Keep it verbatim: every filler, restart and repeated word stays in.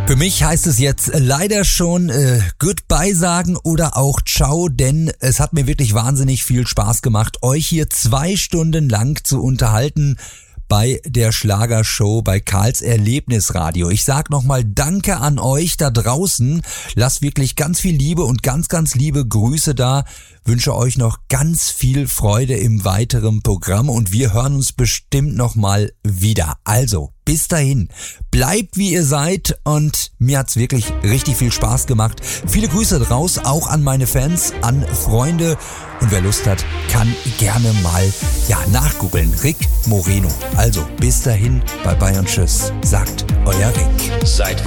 Für mich heißt es jetzt leider schon äh, Goodbye sagen oder auch Ciao, denn es hat mir wirklich wahnsinnig viel Spaß gemacht, euch hier zwei Stunden lang zu unterhalten bei der Schlagershow bei Karls Erlebnisradio. Ich sag nochmal Danke an euch da draußen. Lasst wirklich ganz viel Liebe und ganz, ganz liebe Grüße da. Wünsche euch noch ganz viel Freude im weiteren Programm und wir hören uns bestimmt nochmal wieder. Also, bis dahin, bleibt wie ihr seid und mir hat's wirklich richtig viel Spaß gemacht. Viele Grüße draus, auch an meine Fans, an Freunde und wer Lust hat, kann gerne mal ja nachgoogeln. Rick Moreno. Also, bis dahin, bye bye und tschüss, sagt euer Rick. Seit